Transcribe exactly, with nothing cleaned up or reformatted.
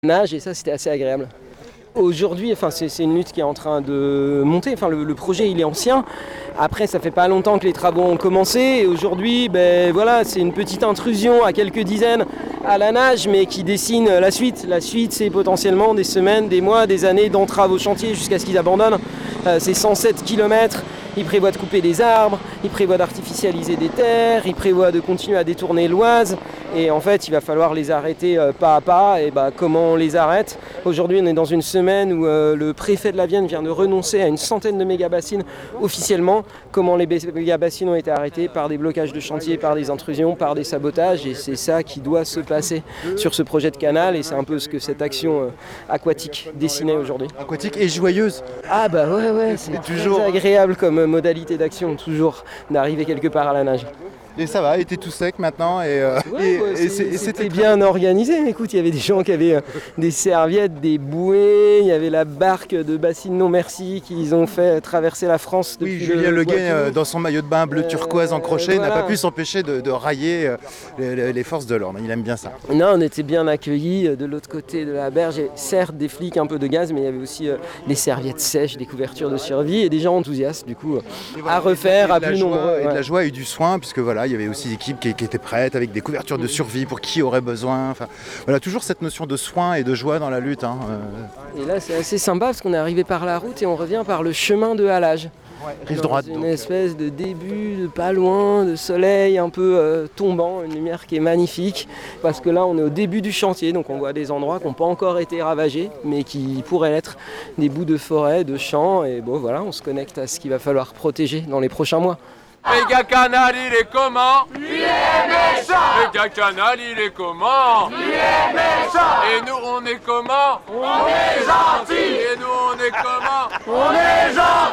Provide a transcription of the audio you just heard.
nage et ça c'était assez agréable. Aujourd'hui, enfin, c'est, c'est une lutte qui est en train de monter. Enfin, le, le projet il est ancien. Après, ça fait pas longtemps que les travaux ont commencé. Et aujourd'hui, ben voilà, c'est une petite intrusion à quelques dizaines à la nage, mais qui dessine la suite. La suite, c'est potentiellement des semaines, des mois, des années d'entraves au chantier jusqu'à ce qu'ils abandonnent. Euh, c'est cent sept kilomètres. Ils prévoient de couper des arbres, ils prévoient d'artificialiser des terres, ils prévoient de continuer à détourner l'Oise. Et en fait, il va falloir les arrêter euh, pas à pas. Et bah, comment on les arrête ? Aujourd'hui, on est dans une semaine où euh, le préfet de la Vienne vient de renoncer à une centaine de méga-bassines officiellement. Comment les méga-bassines ont été arrêtées ? Par des blocages de chantier, par des intrusions, par des sabotages. Et c'est ça qui doit se passer sur ce projet de canal. Et c'est un peu ce que cette action euh, aquatique dessinait aujourd'hui. Aquatique et joyeuse. Ah bah ouais, ouais, c'est toujours agréable comme modalité d'action, toujours d'arriver quelque part à la nage. Et ça va, il était tout sec maintenant et, euh, ouais, et, ouais, et, c'est, et c'était bien organisé. Écoute, il y avait des gens qui avaient euh, des serviettes, des bouées, il y avait la barque de Bassine Non Merci qu'ils ont fait traverser la France depuis. Oui, Julien le Leguet, euh, dans son maillot de bain bleu turquoise en crochet, euh, voilà. n'a pas pu s'empêcher de, de railler euh, les, les forces de l'ordre. Il aime bien ça. Non, on était bien accueillis de l'autre côté de la berge. Il y avait certes des flics, un peu de gaz, mais il y avait aussi euh, des serviettes sèches, des couvertures de survie et des gens enthousiastes du coup voilà, à refaire, à plus nombreux. Et de la joie et du soin, puisque voilà, il y avait aussi l'équipe qui, qui était prête avec des couvertures de survie pour qui aurait besoin. Enfin, voilà, toujours cette notion de soin et de joie dans la lutte. Hein. Et là, c'est assez sympa parce qu'on est arrivé par la route et on revient par le chemin de halage. Ouais, rive droite. Une donc. espèce de début, de pas loin, de soleil un peu euh, tombant, une lumière qui est magnifique. Parce que là, on est au début du chantier, donc on voit des endroits qui n'ont pas encore été ravagés, mais qui pourraient être des bouts de forêt, de champs. Et bon, voilà, on se connecte à ce qu'il va falloir protéger dans les prochains mois. Méga Canal, il est comment ? Il est méchant. Méga Canal, il est comment ? Il est méchant. Et nous, on est comment ? On est gentils. Et nous, on est comment ? On est gentils.